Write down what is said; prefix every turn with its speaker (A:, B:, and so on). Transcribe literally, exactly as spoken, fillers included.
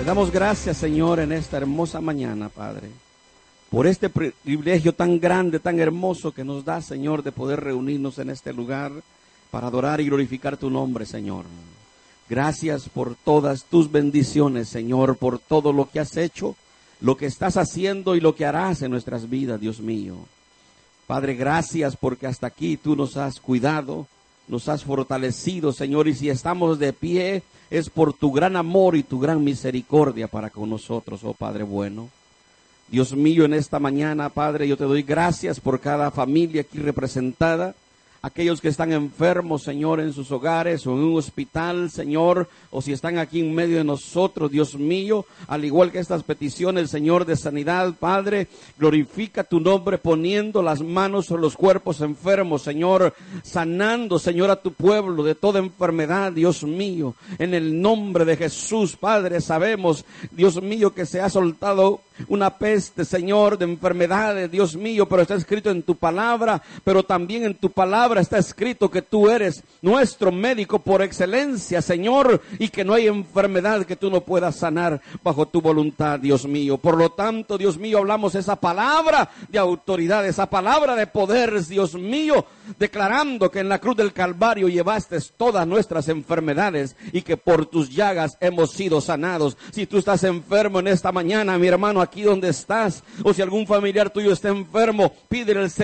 A: Te damos gracias, Señor, en esta hermosa mañana, Padre, por este privilegio tan grande, tan hermoso que nos da, Señor, de poder reunirnos en este lugar para adorar y glorificar tu nombre, Señor. Gracias por todas tus bendiciones, Señor, por todo lo que has hecho, lo que estás haciendo y lo que harás en nuestras vidas, Dios mío. Padre, gracias porque hasta aquí tú nos has cuidado, nos has fortalecido, Señor, y si estamos de pie es por tu gran amor y tu gran misericordia para con nosotros, oh Padre bueno. Dios mío, en esta mañana, Padre, yo te doy gracias por cada familia aquí representada, aquellos que están enfermos, Señor, en sus hogares o en un hospital, Señor, o si están aquí en medio de nosotros, Dios mío, al igual que estas peticiones, Señor, de sanidad, Padre, glorifica tu nombre poniendo las manos sobre los cuerpos enfermos, Señor, sanando, Señor, a tu pueblo de toda enfermedad, Dios mío, en el nombre de Jesús, Padre, sabemos, Dios mío, que se ha soltado una peste, Señor, de enfermedades, Dios mío, pero está escrito en tu palabra, pero también en tu palabra está escrito que tú eres nuestro médico por excelencia, Señor, y que no hay enfermedad que tú no puedas sanar bajo tu voluntad, Dios mío. Por lo tanto, Dios mío, hablamos esa palabra de autoridad, esa palabra de poder, Dios mío, declarando que en la cruz del Calvario llevaste todas nuestras enfermedades y que por tus llagas hemos sido sanados. Si tú estás enfermo en esta mañana, mi hermano, aquí donde estás, o si algún familiar tuyo está enfermo, pídele al Señor